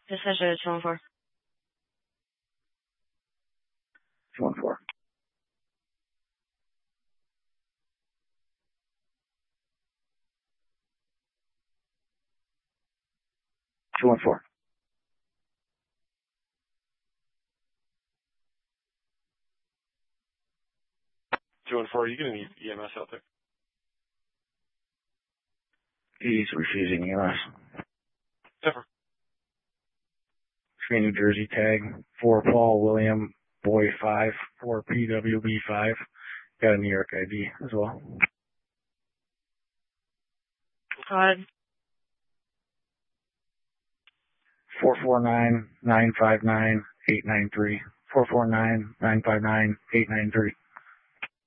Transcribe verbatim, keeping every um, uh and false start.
Dispatcher two one four. two one four. two one four. two one four, are you getting E M S out there? He's refusing E M S. Never. Tree New Jersey tag. four Paul William Boy five. four P W B five. Got a New York I D as well. Go ahead. four four nine, nine five nine, eight nine three. four four nine, nine five nine, eight nine three.